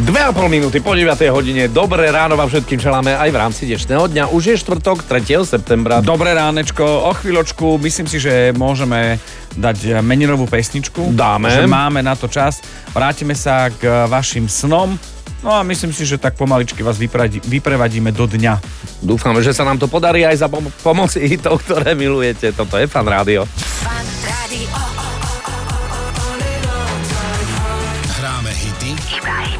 2,5 minúty po 9. hodine. Dobré ráno vám všetkým želáme aj v rámci dnešného dňa. Už je štvrtok, 3. septembra. Dobré ránečko, o chvíľočku, myslím si, že môžeme dať meninovú pesničku. Dáme. Že máme na to čas. Vrátime sa k vašim snom. No a myslím si, že tak pomaličky vás vyprevadíme do dňa. Dúfame, že sa nám to podarí aj za pomoci hitov, ktoré milujete. Toto je Fan Rádio. Hráme hity